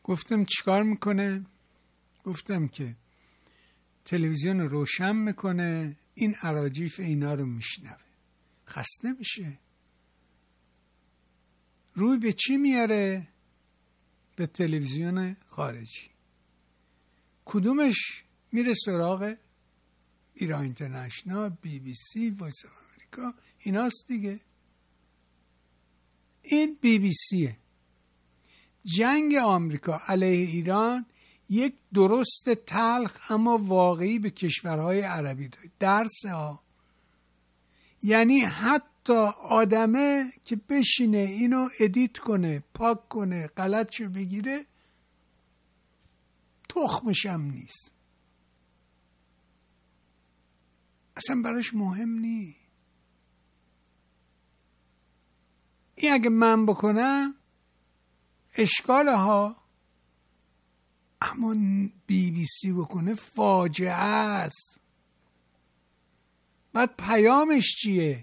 گفتم چیکار میکنه؟ گفتم که تلویزیون رو روشن میکنه، این اراجیف اینا رو میشنوه، خسته میشه. روی به چی میاره؟ به تلویزیون خارجی. کدومش میره سراغ؟ ایران اینترنشنال، بی بی سی، وایس آمریکا، ایناست دیگه. این بی بی سیه. جنگ آمریکا علیه ایران یک درست تلخ اما واقعی به کشورهای عربی داد. درس ها. یعنی حتی آدمه که بشینه اینو ادیت کنه، پاک کنه، غلطشو بگیره، تخمشم نیست. اصلا براش مهم نیست. این اگه من بکنم اشکال ها، اما بی بی سی بکنه فاجعه است. بعد پیامش چیه؟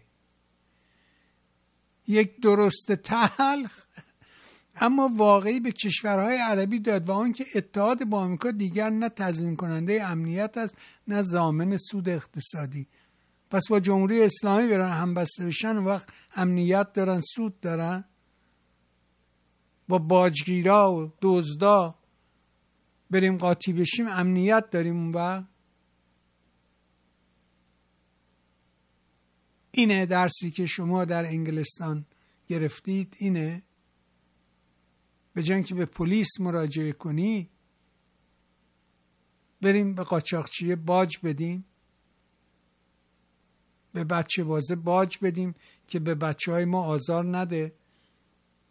یک درست تلخ اما واقعی به کشورهای عربی داد و آن که اتحاد با آمریکا دیگر نه تضمین کننده امنیت است نه ضامن سود اقتصادی. پس با جمهوری اسلامی برن همبسته بشن و وقت امنیت دارن، سود دارن. با باجگیرا و دزدا بریم قاطی بشیم امنیت داریم اون وقت. اینه درسی که شما در انگلستان گرفتید. اینه به جای اینکه به پلیس مراجعه کنی بریم به قاچاقچی باج بدیم، به بچه بازه باج بدیم که به بچه های ما آزار نده.